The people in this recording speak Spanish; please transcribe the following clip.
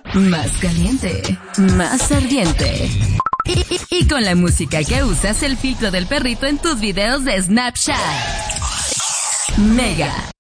más caliente, más ardiente. Y con la música que usas, el filtro del perrito en tus videos de Snapchat. Mega.